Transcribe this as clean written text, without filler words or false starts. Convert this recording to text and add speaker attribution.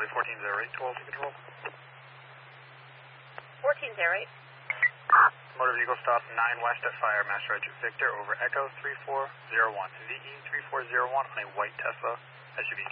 Speaker 1: Charlie 1408, 12 to control.
Speaker 2: 1408.
Speaker 1: Motor vehicle stop 9 west at Fire, Master Right Victor over Echo 3401. VE 3401 on a white Tesla SUV.